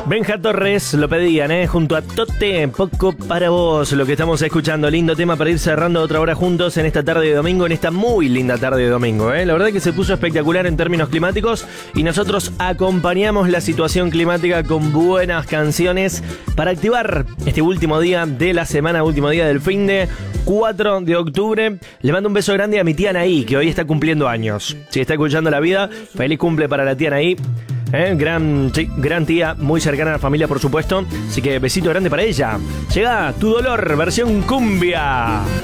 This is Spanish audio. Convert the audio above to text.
Benja Torres lo pedían, junto a Tote, Poco para vos, lo que estamos escuchando. Lindo tema para ir cerrando otra hora juntos en esta tarde de domingo, en esta muy linda tarde de domingo. La verdad que se puso espectacular en términos climáticos y nosotros acompañamos la situación climática con buenas canciones para activar este último día de la semana, último día del finde, 4 de octubre. Le mando un beso grande a mi tía Anaí, que hoy está cumpliendo años. Si está escuchando la vida, feliz cumple para la tía Anaí. Gran tía, muy cercana a la familia, por supuesto. Así que besito grande para ella. Llega Tu Dolor, versión cumbia.